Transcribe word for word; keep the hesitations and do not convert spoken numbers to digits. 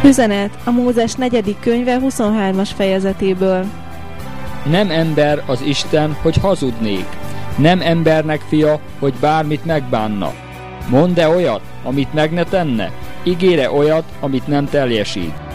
Üzenet a Mózes negyedik könyve huszonhármas fejezetéből. Nem ember az Isten, hogy hazudnék. Nem embernek fia, hogy bármit megbánna. Mondd-e olyat, amit meg ne tenne? Ígére olyat, amit nem teljesít.